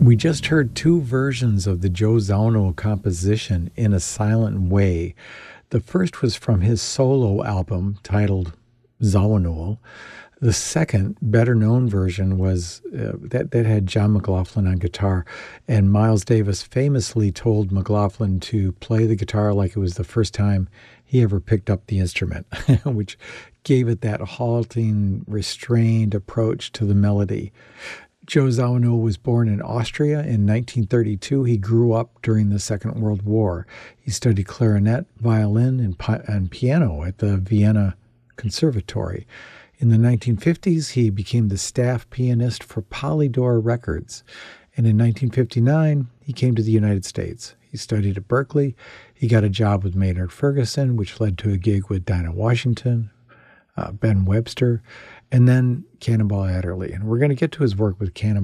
We just heard two versions of the Joe Zawinul composition In a Silent Way. The first was from his solo album titled Zawinul. The second, better-known version was that had John McLaughlin on guitar, and Miles Davis famously told McLaughlin to play the guitar like it was the first time he ever picked up the instrument, which gave it that halting, restrained approach to the melody. Joe Zawinul was born in Austria in 1932. He grew up during the Second World War. He studied clarinet, violin, and piano at the Vienna Conservatory. In the 1950s, he became the staff pianist for Polydor Records. And in 1959, he came to the United States. He studied at Berkeley. He got a job with Maynard Ferguson, which led to a gig with Dinah Washington, Ben Webster, and then Cannonball Adderley. And we're going to get to his work with Cannonball